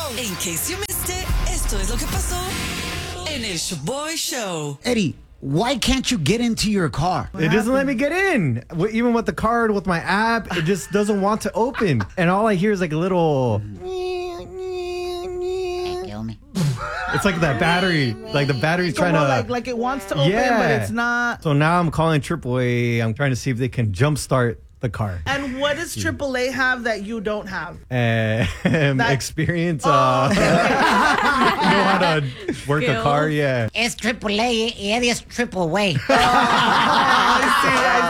In case you missed it, esto es lo que pasó en el Shaboy Show. Eddie, why can't you get into your car? It doesn't let me get in. Even with the card, with my app, it just doesn't want to open. And all I hear is like a little... Kill me. It's like that battery. Like the battery's trying to... Like it wants to open, but it's not. So now I'm calling AAA. I'm trying to see if they can jumpstart the car. And what does AAA have that you don't have? Experience. You know how to work a car. Yeah. It's AAA. Eddie is triple way. I see.